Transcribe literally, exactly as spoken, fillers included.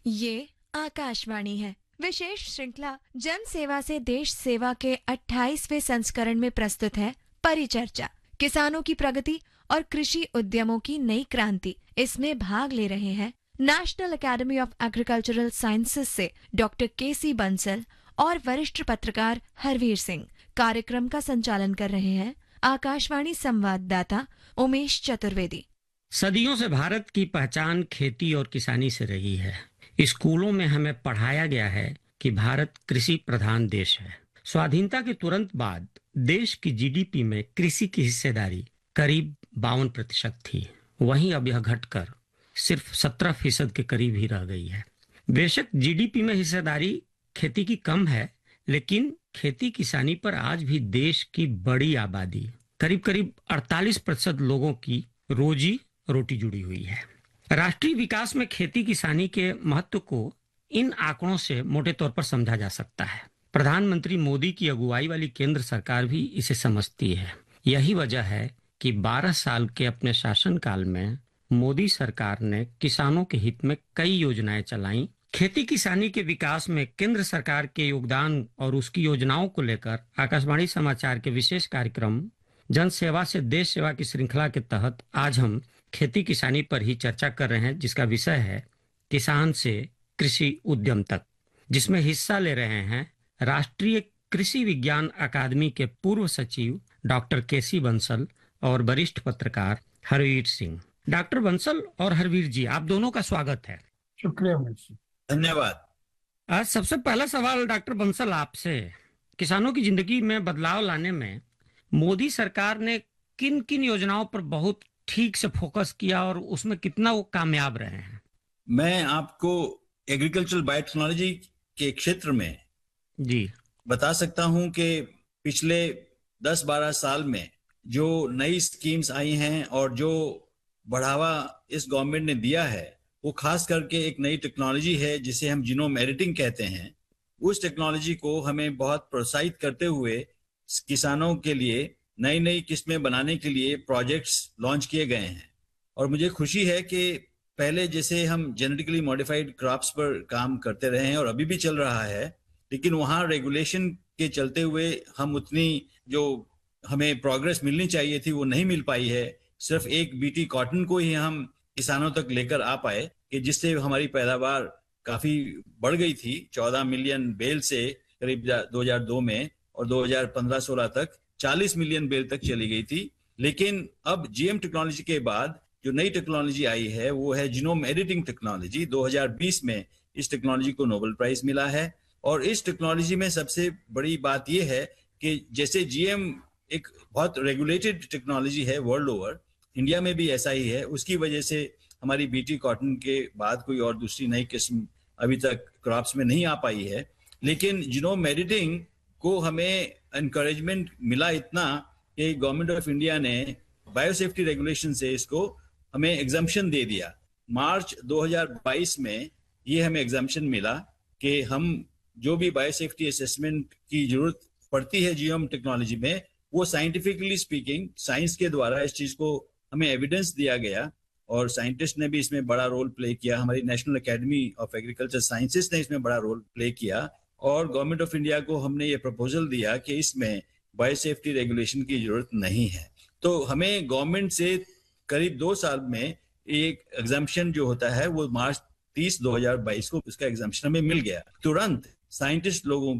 ये आकाशवाणी है। विशेष श्रृंखला जन सेवा से देश सेवा के अट्ठाईसवें संस्करण में प्रस्तुत है परिचर्चा, किसानों की प्रगति और कृषि उद्यमों की नई क्रांति। इसमें भाग ले रहे हैं national academy of agricultural sciences से डॉक्टर के सी बंसल और वरिष्ठ पत्रकार हरवीर सिंह। कार्यक्रम का संचालन कर रहे हैं आकाशवाणी संवाददाता उमेश चतुर्वेदी। सदियों से भारत की पहचान खेती और किसानी से रही है। स्कूलों में हमें पढ़ाया गया है कि भारत कृषि प्रधान देश है। स्वाधीनता के तुरंत बाद देश की जीडीपी में कृषि की हिस्सेदारी करीब बावन प्रतिशत थी। वहीं अब यह घटकर सिर्फ सत्रह फीसद के करीब ही रह गई है। बेशक जीडीपी में हिस्सेदारी खेती की कम है, लेकिन खेती किसानी पर आज भी देश की बड़ी आबादी, करीब करीब अड़तालीस प्रतिशत लोगों की रोजी रोटी जुड़ी हुई है। राष्ट्रीय विकास में खेती किसानी के महत्व को इन आंकड़ों से मोटे तौर पर समझा जा सकता है। प्रधानमंत्री मोदी की अगुवाई वाली केंद्र सरकार भी इसे समझती है। यही वजह है कि बारह साल के अपने शासनकाल में मोदी सरकार ने किसानों के हित में कई योजनाएं चलाई। खेती किसानी के विकास में केंद्र सरकार के योगदान और उसकी योजनाओं को लेकर आकाशवाणी समाचार के विशेष कार्यक्रम जन सेवा से देश सेवा की श्रृंखला के तहत आज हम खेती किसानी पर ही चर्चा कर रहे हैं, जिसका विषय है किसान से कृषि उद्यम तक, जिसमें हिस्सा ले रहे हैं राष्ट्रीय कृषि विज्ञान अकादमी के पूर्व सचिव डॉक्टर के सी बंसल और वरिष्ठ पत्रकार हरवीर सिंह। डॉक्टर बंसल और हरवीर जी, आप दोनों का स्वागत है। शुक्रिया, धन्यवाद। आज सबसे पहला सवाल डॉक्टर बंसल आपसे, किसानों की जिंदगी में बदलाव लाने में मोदी सरकार ने किन किन योजनाओं पर बहुत ठीक से फोकस किया और उसमें कितना वो कामयाब रहे हैं? मैं आपको एग्रीकल्चरल बायोटेक्नोलॉजी के क्षेत्र में जी बता सकता हूं कि पिछले दस बारह साल में जो नई स्कीम्स आई हैं और जो बढ़ावा इस गवर्नमेंट ने दिया है, वो खास करके एक नई टेक्नोलॉजी है जिसे हम जीनोम एडिटिंग कहते हैं। उस टेक्नोलॉजी को हमें बहुत प्रोत्साहित करते हुए किसानों के लिए नई नई किस्में बनाने के लिए प्रोजेक्ट्स लॉन्च किए गए हैं। और मुझे खुशी है कि पहले जैसे हम जेनेटिकली मॉडिफाइड क्रॉप्स पर काम करते रहे हैं और अभी भी चल रहा है, लेकिन वहाँ रेगुलेशन के चलते हुए हम उतनी जो हमें प्रोग्रेस मिलनी चाहिए थी वो नहीं मिल पाई है। सिर्फ एक बीटी कॉटन को ही हम किसानों तक लेकर आ पाए कि जिससे हमारी पैदावार काफी बढ़ गई थी। चौदह मिलियन बेल से करीब दो हज़ार दो में और दो हज़ार पंद्रह सोलह तक चालीस मिलियन बेल तक चली गई थी। लेकिन अब जीएम टेक्नोलॉजी के बाद जो नई टेक्नोलॉजी आई है वो है जीनोम एडिटिंग टेक्नोलॉजी। दो हज़ार बीस में इस टेक्नोलॉजी को नोबेल प्राइज मिला है। और इस टेक्नोलॉजी में सबसे बड़ी बात यह है कि जैसे जीएम एक बहुत रेगुलेटेड टेक्नोलॉजी है वर्ल्ड ओवर, इंडिया में भी ऐसा ही है। उसकी वजह से हमारी बीटी कॉटन के बाद कोई और दूसरी नई किस्म अभी तक क्रॉप्स में नहीं आ पाई है। लेकिन जीनोम एडिटिंग को हमें एनकरेजमेंट मिला इतना कि गवर्नमेंट ऑफ इंडिया ने बायोसेफ्टी रेगुलेशन से इसको हमें एग्जम्पशन दे दिया। मार्च दो हज़ार बाईस में ये हमें एग्जम्पशन मिला कि हम जो भी बायोसेफ्टी असेसमेंट की जरूरत पड़ती है जीएम टेक्नोलॉजी में, वो साइंटिफिकली स्पीकिंग साइंस के द्वारा इस चीज को हमें एविडेंस दिया गया। और साइंटिस्ट ने भी इसमें बड़ा रोल प्ले किया। हमारी national academy of agriculture sciences ने इसमें बड़ा रोल प्ले किया। और गवर्नमेंट ऑफ इंडिया को हमने ये प्रपोजल दिया कि इसमें बायोसेफ्टी रेगुलेशन की जरूरत नहीं है। तो हमें गवर्नमेंट से करीब दो साल में एक एग्जम्पशन जो होता है वो मार्च तीस दो हज़ार बाईस को उसका एग्जम्पशन हमें मिल गया। तुरंत साइंटिस्ट लोगों